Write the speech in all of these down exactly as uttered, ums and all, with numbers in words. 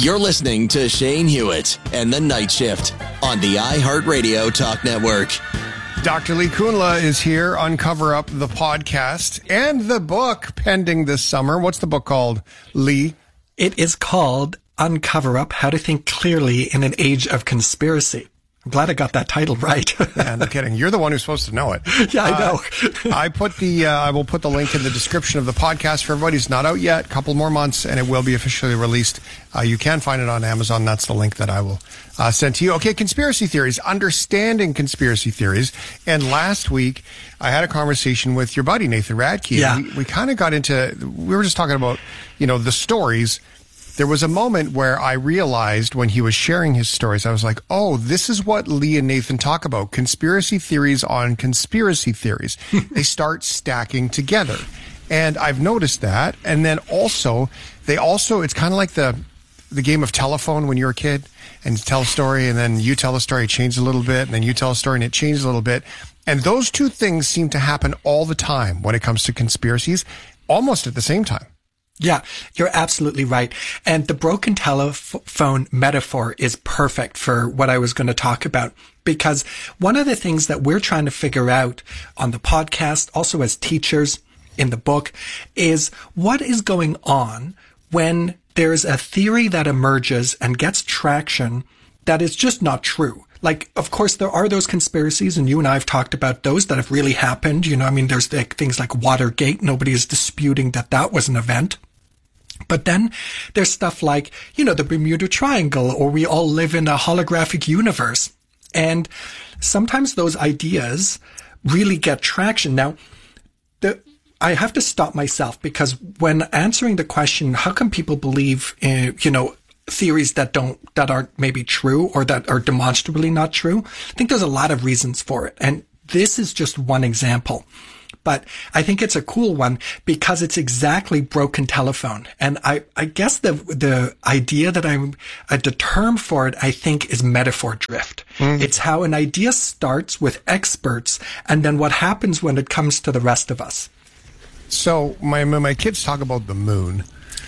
You're listening to Shane Hewitt and The Night Shift on the iHeartRadio Talk Network. Doctor Lee Kunla is here on Cover Up, the podcast, and the book pending this summer. What's the book called, Lee? It is called Uncover Up, How to Think Clearly in an Age of Conspiracy. I'm glad I got that title right. Yeah, no kidding. You're the one who's supposed to know it. Yeah, I know. uh, I put the, uh, I will put the link in the description of the podcast for everybody. It's not out yet. A couple more months, and it will be officially released. Uh, you can find it on Amazon. That's the link that I will uh, send to you. Okay, conspiracy theories, understanding conspiracy theories. And last week, I had a conversation with your buddy Nathan Radke. Yeah. We, we kind of got into. We were just talking about, you know, the stories. There was a moment where I realized when he was sharing his stories, I was like, oh, this is what Lee and Nathan talk about. Conspiracy theories on conspiracy theories. They start stacking together. And I've noticed that. And then also, they also, it's kind of like the the game of telephone when you're a kid and you tell a story and then you tell a story, it changes a little bit, and then you tell a story and it changes a little bit. And those two things seem to happen all the time when it comes to conspiracies, almost at the same time. Yeah, you're absolutely right. And the broken telephone metaphor is perfect for what I was going to talk about, because one of the things that we're trying to figure out on the podcast, also as teachers in the book, is what is going on when there's a theory that emerges and gets traction that is just not true. Like, of course, there are those conspiracies, and you and I have talked about those that have really happened. You know, I mean, there's like things like Watergate. Nobody is disputing that that was an event. But then there's stuff like, you know, the Bermuda Triangle, or we all live in a holographic universe. And sometimes those ideas really get traction. Now, the, I have to stop myself, because when answering the question, how can people believe in, you know, theories that don't, that aren't maybe true or that are demonstrably not true? I think there's a lot of reasons for it. And this is just one example. But I think it's a cool one because it's exactly broken telephone. And I, I guess the the idea that I'm, uh, the term for it, I think, is metaphor drift. Mm. It's how an idea starts with experts and then what happens when it comes to the rest of us. So my my kids talk about the moon.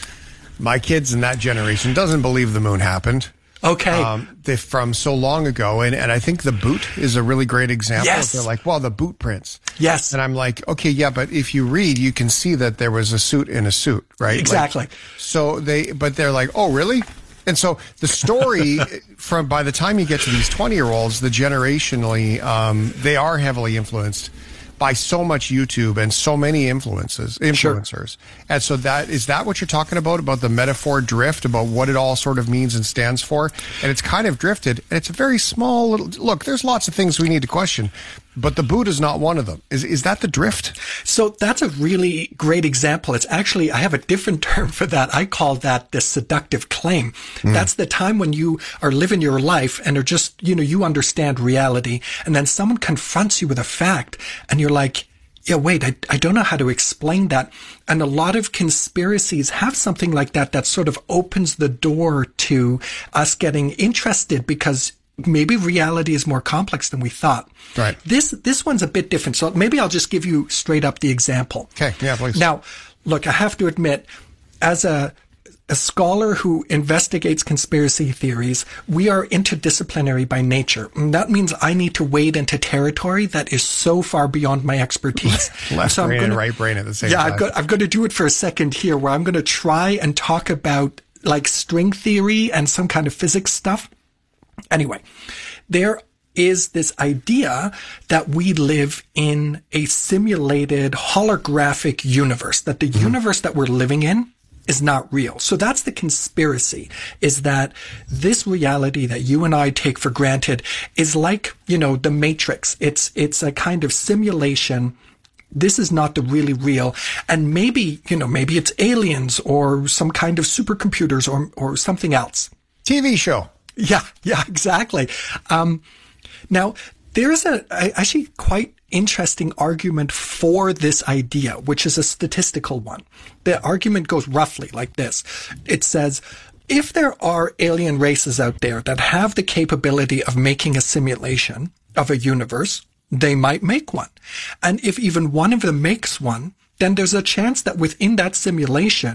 My kids in that generation doesn't believe the moon happened. Okay. Um, they from so long ago. And, and I think the boot is a really great example. Yes. They're like, well, the boot prints. Yes. And I'm like, okay, yeah, but if you read, you can see that there was a suit in a suit, right? Exactly. Like, so they, but they're like, oh, really? And so the story from, by the time you get to these twenty year olds, the generationally, um, they are heavily influenced by so much YouTube and so many influences, influencers. Sure. And so that, is that what you're talking about, about the metaphor drift, about what it all sort of means and stands for? And it's kind of drifted, and it's a very small little, look, there's lots of things we need to question, but the boot is not one of them. Is is that the drift? So that's a really great example. It's actually, I have a different term for that. I call that the seductive claim. Mm. That's the time when you are living your life and are just, you know, you understand reality, and then someone confronts you with a fact and you're like, yeah, wait, I, I don't know how to explain that. And a lot of conspiracies have something like that that sort of opens the door to us getting interested, because maybe reality is more complex than we thought. Right. This this one's a bit different. So maybe I'll just give you straight up the example. Okay. Yeah, please. Now, look, I have to admit, as a a scholar who investigates conspiracy theories, we are interdisciplinary by nature. And that means I need to wade into territory that is so far beyond my expertise. Left so brain gonna, and right brain at the same yeah, time. Yeah, I've got, I've got to do it for a second here, where I'm going to try and talk about like string theory and some kind of physics stuff. Anyway, there is this idea that we live in a simulated holographic universe, that the mm-hmm. universe that we're living in is not real. So that's the conspiracy, is that this reality that you and I take for granted is like, you know, the Matrix. It's, it's a kind of simulation. This is not the really real. And maybe, you know, maybe it's aliens or some kind of supercomputers or, or something else. T V show. Yeah, yeah, exactly. Um, now, there's a, a actually quite interesting argument for this idea, which is a statistical one. The argument goes roughly like this. It says, if there are alien races out there that have the capability of making a simulation of a universe, they might make one. And if even one of them makes one, then there's a chance that within that simulation,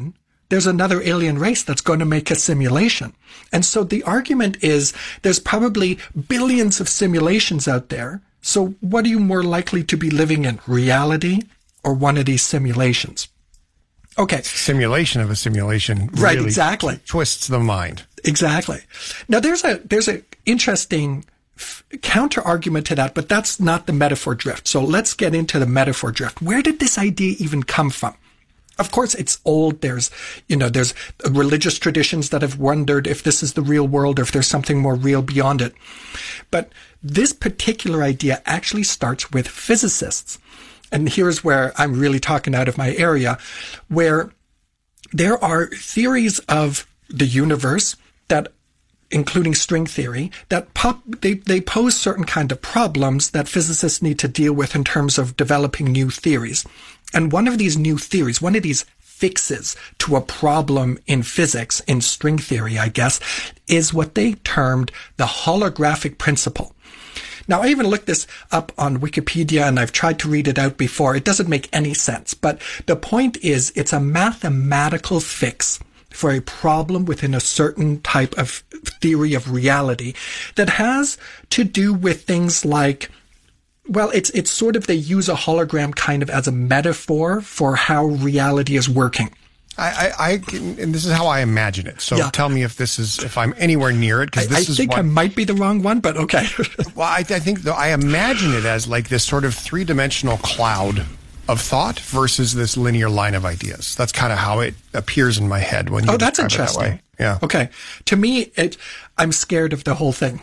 there's another alien race that's going to make a simulation. And so the argument is there's probably billions of simulations out there. So what are you more likely to be living in, reality or one of these simulations? Okay. Simulation of a simulation. Right, really exactly. Twists the mind. Exactly. Now there's a, there's a interesting f- counter argument to that, but that's not the metaphor drift. So let's get into the metaphor drift. Where did this idea even come from? Of course, it's old. There's, you know, there's religious traditions that have wondered if this is the real world or if there's something more real beyond it. But this particular idea actually starts with physicists. And here's where I'm really talking out of my area, where there are theories of the universe that, including string theory, that pop, they, they pose certain kind of problems that physicists need to deal with in terms of developing new theories. And one of these new theories, one of these fixes to a problem in physics, in string theory, I guess, is what they termed the holographic principle. Now, I even looked this up on Wikipedia and I've tried to read it out before. It doesn't make any sense, but the point is it's a mathematical fix for a problem within a certain type of theory of reality that has to do with things like, well, it's it's sort of they use a hologram kind of as a metaphor for how reality is working. I, I, I can, and this is how I imagine it. So Yeah. tell me if this is, if I'm anywhere near it, I, because this I is think what, I might be the wrong one, but okay. well, I, I think though I imagine it as like this sort of three-dimensional cloud of thought versus this linear line of ideas. That's kind of how it appears in my head when you Oh, that's describe it that interesting. way. Yeah. Okay. To me, it, I'm scared of the whole thing.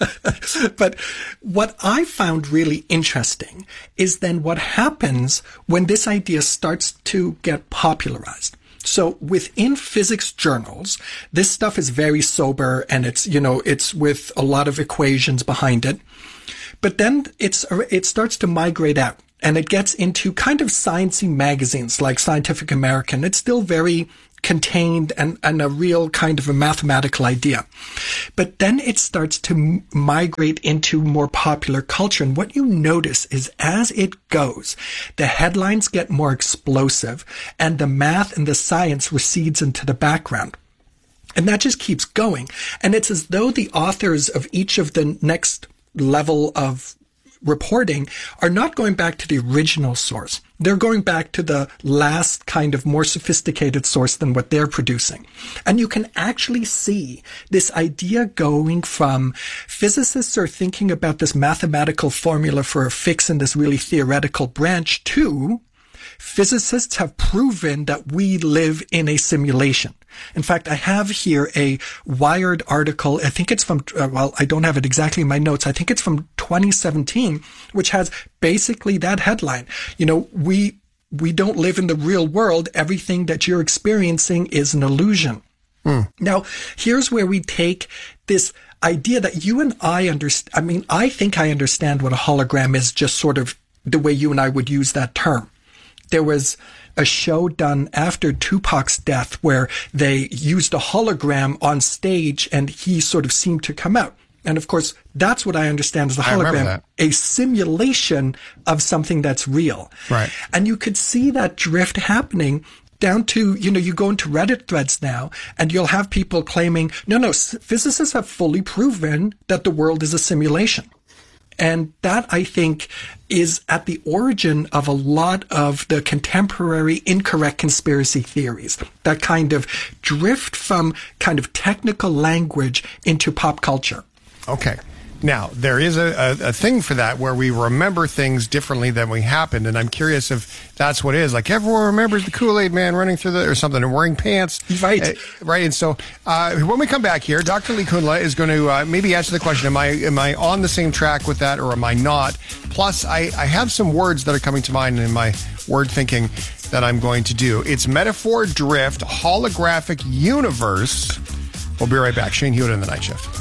But, but what I found really interesting is then what happens when this idea starts to get popularized. So within physics journals, this stuff is very sober and it's, you know, it's with a lot of equations behind it. But then it's, it starts to migrate out and it gets into kind of sciencey magazines like Scientific American. It's still very contained and, and a real kind of a mathematical idea. But then it starts to m- migrate into more popular culture. And what you notice is as it goes, the headlines get more explosive and the math and the science recedes into the background. And that just keeps going. And it's as though the authors of each of the next level of reporting are not going back to the original source. They're going back to the last kind of more sophisticated source than what they're producing. And you can actually see this idea going from physicists are thinking about this mathematical formula for a fix in this really theoretical branch to physicists have proven that we live in a simulation. In fact, I have here a Wired article. I think it's from, uh, well, I don't have it exactly in my notes. I think it's from twenty seventeen, which has basically that headline. You know, we, we don't live in the real world. Everything that you're experiencing is an illusion. Mm. Now, here's where we take this idea that you and I understand. I mean, I think I understand what a hologram is, just sort of the way you and I would use that term. There was a show done after Tupac's death where they used a hologram on stage and he sort of seemed to come out. And of course, that's what I understand as a hologram, a simulation of something that's real. Right. And you could see that drift happening down to, you know, you go into Reddit threads now and you'll have people claiming, no, no, physicists have fully proven that the world is a simulation. And that, I think, is at the origin of a lot of the contemporary incorrect conspiracy theories that kind of drift from kind of technical language into pop culture. Okay. Now, there is a, a, a thing for that where we remember things differently than we happened. And I'm curious if that's what it is. Like everyone remembers the Kool-Aid man running through the, or something and wearing pants. Right. Uh, right. And so, uh, when we come back here, Doctor Lee Kunla is going to, uh, maybe answer the question, am I, am I on the same track with that or am I not? Plus, I, I have some words that are coming to mind in my word thinking that I'm going to do. It's metaphor drift, holographic universe. We'll be right back. Shane Hewitt in the Night Shift.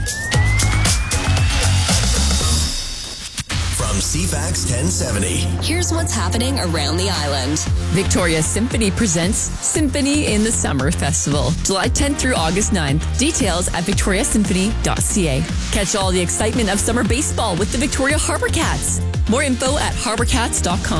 From C FAX ten seventy. Here's what's happening around the island. Victoria Symphony presents Symphony in the Summer Festival, July tenth through August ninth. Details at victoria symphony dot c a. Catch all the excitement of summer baseball with the Victoria Harbour Cats. More info at harbour cats dot com.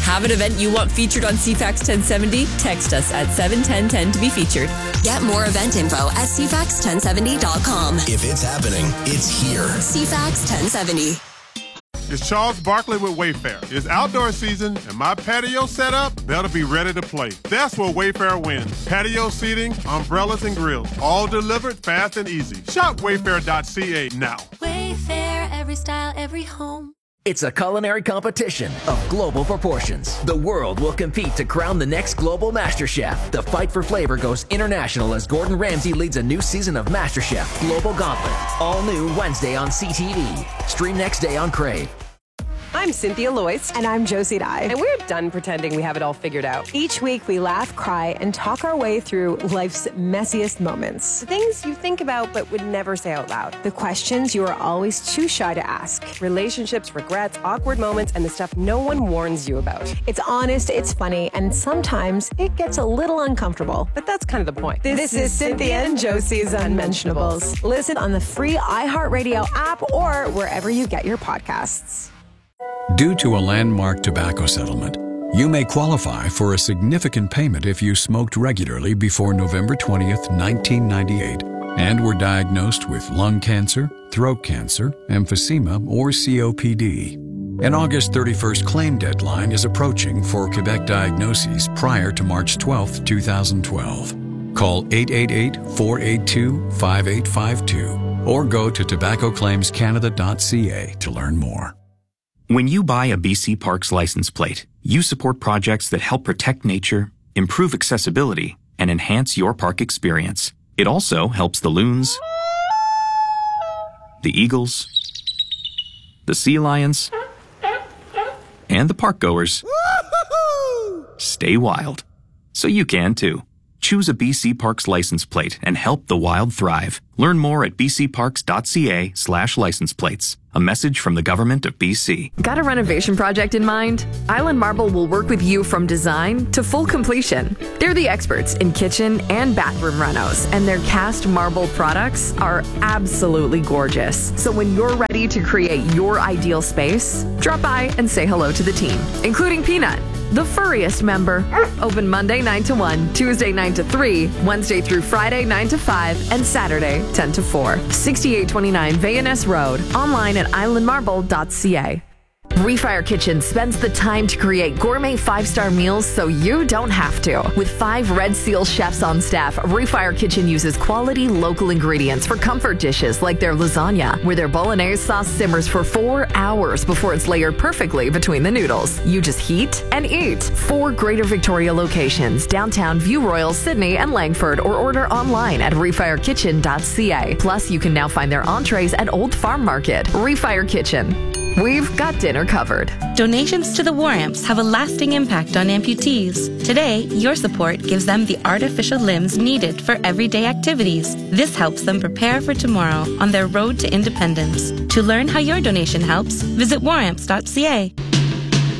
Have an event you want featured on C FAX ten seventy? Text us at seven one zero one zero to be featured. Get more event info at c fax ten seventy dot com. If it's happening, it's here. C FAX ten seventy. It's Charles Barkley with Wayfair. It's outdoor season, and my patio setup better be ready to play. That's where Wayfair wins. Patio seating, umbrellas, and grills, all delivered fast and easy. Shop wayfair dot c a now. Wayfair, every style, every home. It's a culinary competition of global proportions. The world will compete to crown the next global Master Chef. The fight for flavor goes international as Gordon Ramsay leads a new season of Master Chef Global Gauntlet. All new Wednesday on C T V. Stream next day on Crave. I'm Cynthia Loyce. And I'm Josie Dye. And we're done pretending we have it all figured out. Each week we laugh, cry, and talk our way through life's messiest moments. The things you think about but would never say out loud. The questions you are always too shy to ask. Relationships, regrets, awkward moments, and the stuff no one warns you about. It's honest, it's funny, and sometimes it gets a little uncomfortable. But that's kind of the point. This, this is, is Cynthia and Josie's Unmentionables. Listen on the free iHeartRadio app or wherever you get your podcasts. Due to a landmark tobacco settlement, you may qualify for a significant payment if you smoked regularly before November twentieth, nineteen ninety-eight, and were diagnosed with lung cancer, throat cancer, emphysema, or C O P D. An August thirty-first claim deadline is approaching for Quebec diagnoses prior to March twelfth, twenty twelve. Call eight eight eight, four eight two, five eight five two or go to tobacco claims canada dot c a to learn more. When you buy a B C Parks license plate, you support projects that help protect nature, improve accessibility, and enhance your park experience. It also helps the loons, the eagles, the sea lions, and the park goers stay wild. So you can too. Choose a B C Parks license plate and help the wild thrive. Learn more at b c parks dot c a slash license plates. A message from the government of B C. Got a renovation project in mind? Island Marble will work with you from design to full completion. They're the experts in kitchen and bathroom renos, and their cast marble products are absolutely gorgeous. So when you're ready to create your ideal space, drop by and say hello to the team, including Peanut, the furriest member. Open Monday nine to one, Tuesday nine to three, Wednesday through Friday nine to five, and Saturday ten to four. sixty-eight twenty-nine Vayaness Road. Online at island marble dot c a. Refire Kitchen spends the time to create gourmet five-star meals so you don't have to. With five Red Seal chefs on staff, Refire Kitchen uses quality local ingredients for comfort dishes like their lasagna, where their bolognese sauce simmers for four hours before it's layered perfectly between the noodles. You just heat and eat. Four Greater Victoria locations, downtown, View Royal, Sydney, and Langford, or order online at refire kitchen dot c a. Plus, you can now find their entrees at Old Farm Market. Refire Kitchen. We've got dinner covered. Donations to the War Amps have a lasting impact on amputees. Today, your support gives them the artificial limbs needed for everyday activities. This helps them prepare for tomorrow on their road to independence. To learn how your donation helps, visit war amps dot c a.